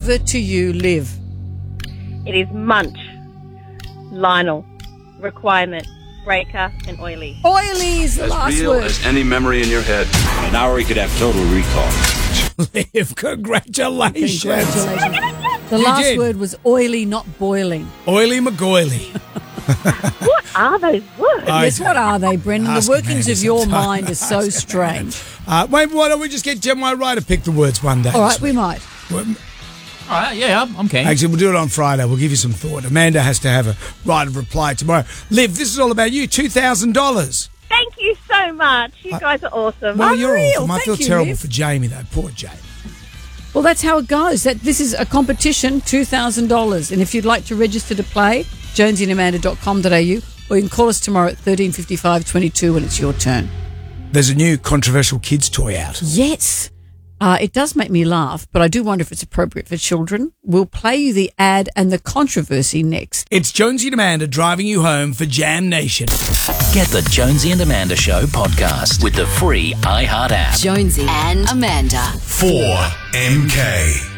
Over to you, Liv. It is Munch, Lionel, Requirement, Breaker, and Oily. Oily is the As last real word. as any memory in your head. An hour he could have total recall. Liv, congratulations. Congratulations. The You last did. word was oily, not boiling. Oily McGoily. What are those words? Yes, what are they, Brendan? Ask The workings Amanda of your sometime. mind are so strange. Wait, why don't we just get Gemini Ray to pick the words one day? All right, we might. All right, yeah, I'm keen. Actually, we'll do it on Friday. We'll give you some thought. Amanda has to have a right of reply tomorrow. Liv, this is all about you. $2,000. Thank you so much. You guys are awesome. Well, you're Unreal. awesome. I Thank feel you, terrible Liv. for Jamie, though. Poor Jamie. Well, that's how it goes. This is a competition, $2,000. And if you'd like to register to play, jonesyandamanda.com.au, or you can call us tomorrow at 1355 22 when it's your turn. There's a new controversial kids toy out. Yes. It does make me laugh, but I do wonder if it's appropriate for children. We'll play you the ad and the controversy next. It's Jonesy and Amanda driving you home for Jam Nation. Get the Jonesy and Amanda Show podcast with the free iHeart app. Jonesy and Amanda. 4MK.